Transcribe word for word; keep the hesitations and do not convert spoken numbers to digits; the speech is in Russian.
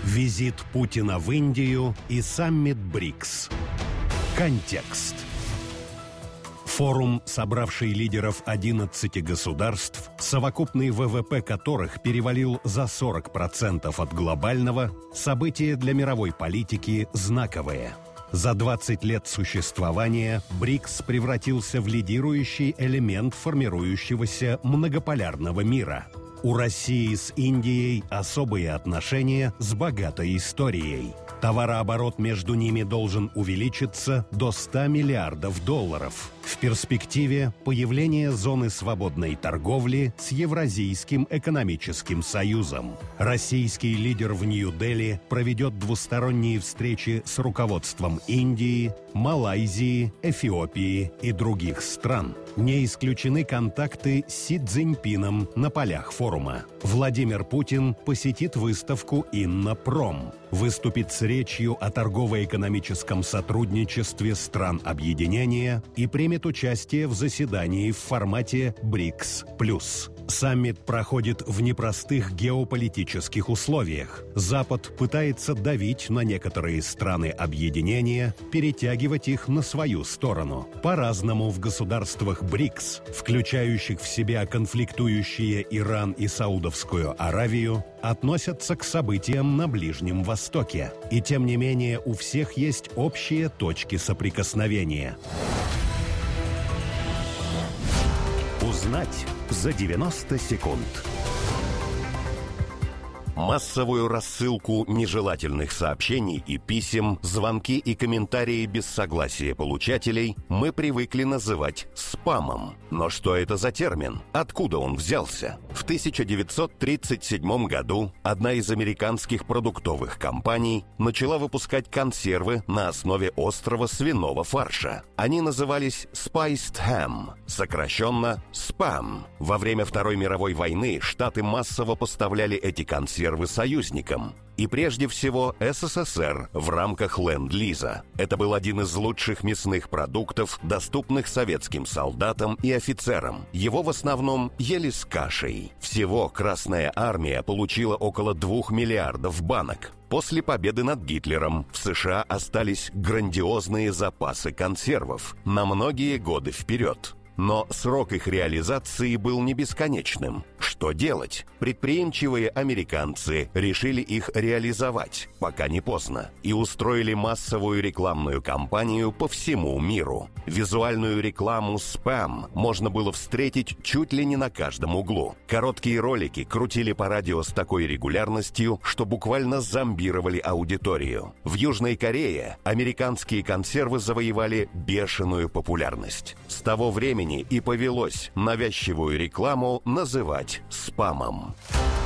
Визит Путина в Индию и саммит БРИКС. Контекст. Форум, собравший лидеров одиннадцати государств, совокупный ВВП которых перевалил за сорок процентов от глобального, событие для мировой политики знаковое. За двадцать лет существования БРИКС превратился в лидирующий элемент формирующегося многополярного мира. У России с Индией особые отношения с богатой историей. Товарооборот между ними должен увеличиться до ста миллиардов долларов. В перспективе появление зоны свободной торговли с Евразийским экономическим союзом. Российский лидер в Нью-Дели проведет двусторонние встречи с руководством Индии, Малайзии, Эфиопии и других стран. Не исключены контакты с Си Цзиньпином на полях форума. Владимир Путин посетит выставку «Иннопром», выступит с речью о торгово-экономическом сотрудничестве стран объединения и примет участие в заседании в формате БРИКС плюс. Саммит проходит в непростых геополитических условиях. Запад пытается давить на некоторые страны объединения, перетягивать их на свою сторону. По-разному в государствах БРИКС, включающих в себя конфликтующие Иран и Саудовскую Аравию, относятся к событиям на Ближнем Востоке. И тем не менее у всех есть общие точки соприкосновения. Узнать за девяносто секунд. Массовую рассылку нежелательных сообщений и писем, звонки и комментарии без согласия получателей мы привыкли называть спамом. Но что это за термин? Откуда он взялся? В тысяча девятьсот тридцать седьмом году одна из американских продуктовых компаний начала выпускать консервы на основе острого свиного фарша. Они назывались Spiced Ham, сокращенно спам. Во время Второй мировой войны Штаты массово поставляли эти консервы союзникам. И прежде всего СССР в рамках Ленд-Лиза. Это был один из лучших мясных продуктов, доступных советским солдатам и офицерам. Его в основном ели с кашей. Всего Красная Армия получила около двух миллиардов банок. После победы над Гитлером в США остались грандиозные запасы консервов на многие годы вперед. Но срок их реализации был не бесконечным. Что делать? Предприимчивые американцы решили их реализовать, пока не поздно, и устроили массовую рекламную кампанию по всему миру. Визуальную рекламу «Спам» можно было встретить чуть ли не на каждом углу. Короткие ролики крутили по радио с такой регулярностью, что буквально зомбировали аудиторию. В Южной Корее американские консервы завоевали бешеную популярность. С того времени и повелось навязчивую рекламу называть спамом.